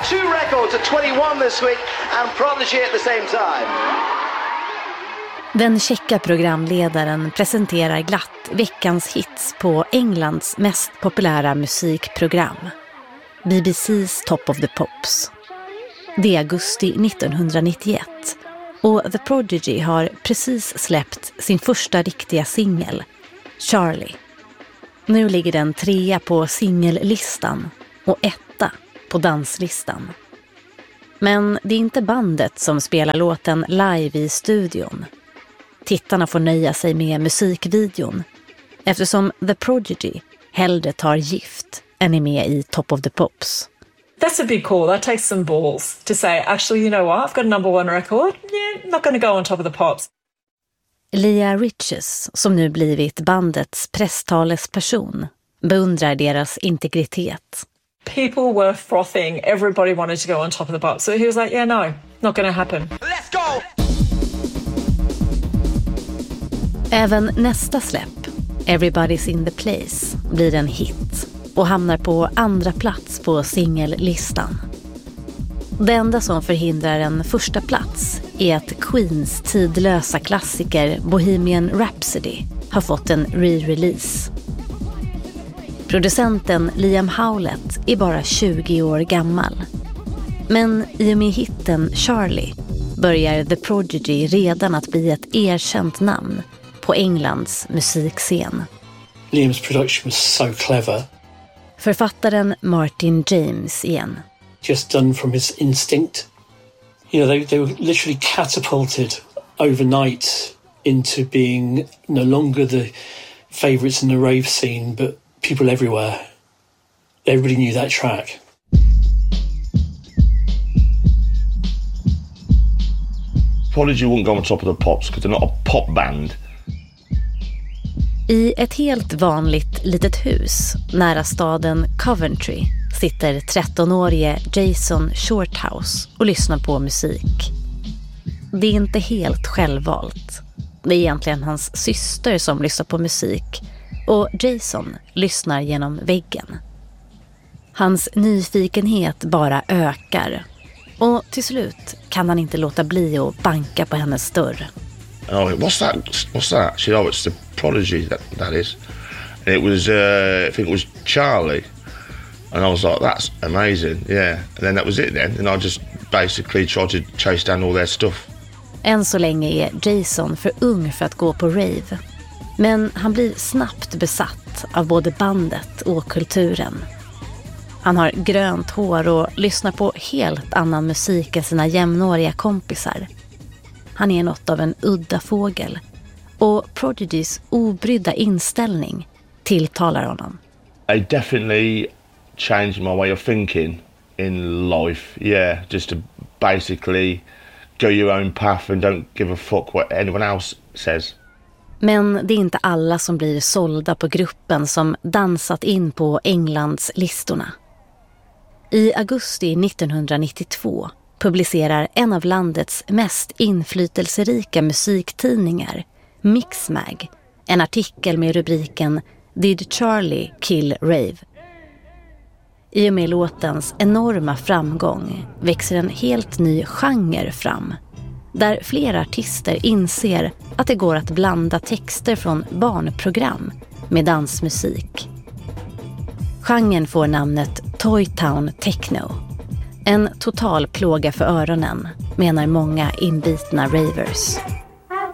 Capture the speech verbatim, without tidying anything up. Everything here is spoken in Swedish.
two records at twenty-one this week and Prodigy at the same time. Den tjecka programledaren presenterar glatt veckans hits på Englands mest populära musikprogram, B B C's Top of the Pops. Det är augusti nittonhundranittioett och The Prodigy har precis släppt sin första riktiga singel, Charlie. Nu ligger den trea på singellistan och etta på danslistan. Men det är inte bandet som spelar låten live i studion. Tittarna får nöja sig med musikvideon eftersom The Prodigy hellre tar gift än är med i Top of the Pops. That's a big call. That takes some balls to say, actually, you know what? I've got a number one record. Yeah, not going to go on Top of the Pops. Leah Riches, som nu blivit bandets presstalesperson, beundrar deras integritet. People were frothing. Everybody wanted to go on Top of the Pops. So he was like, yeah, no, not going to happen. Let's go! Även nästa släpp, Everybody's in the Place, blir en hit och hamnar på andra plats på singellistan. Det enda som förhindrar en första plats är att Queens tidlösa klassiker Bohemian Rhapsody har fått en re-release. Producenten Liam Howlett är bara tjugo år gammal. Men i och med hitten Charlie börjar The Prodigy redan att bli ett erkänt namn på Englands musikscen. Liam's production was so clever. Författaren Martin James igen. Just done from his instinct. You know, they, they were literally catapulted overnight into being no longer the favourites in the rave scene, but people everywhere. Everybody knew that track. Prodigy wouldn't go on Top of the Pops because they're not a pop band. I ett helt vanligt litet hus nära staden Coventry sitter trettonårige Jason Shorthouse och lyssnar på musik. Det är inte helt självvalt. Det är egentligen hans syster som lyssnar på musik och Jason lyssnar genom väggen. Hans nyfikenhet bara ökar och till slut kan han inte låta bli att banka på hennes dörr. Oh, what's that? What's that? She, oh, it's the Prodigy, that, that is. And it was, uh, I think it was Charlie. And I was like, that's amazing, yeah. And then that was it then. And I just basically tried to chase down all their stuff. Än så länge är Jason för ung för att gå på rave. Men han blir snabbt besatt av både bandet och kulturen. Han har grönt hår och lyssnar på helt annan musik än sina jämnåriga kompisar. Han är något av en udda fågel och Prodigys obrydda inställning tilltalar honom. They definitely changed my way of thinking in life, yeah. Just to basically go your own path and don't give a fuck what anyone else says. Men det är inte alla som blir sålda på gruppen som dansat in på Englands listorna. I augusti nittonhundranittiotvå publicerar en av landets mest inflytelserika musiktidningar, Mixmag, en artikel med rubriken Did Charlie Kill Rave? I och med låtens enorma framgång växer en helt ny genre fram, där flera artister inser att det går att blanda texter från barnprogram med dansmusik. Genren får namnet Toytown Techno. En total plåga för öronen, menar många inbitna ravers.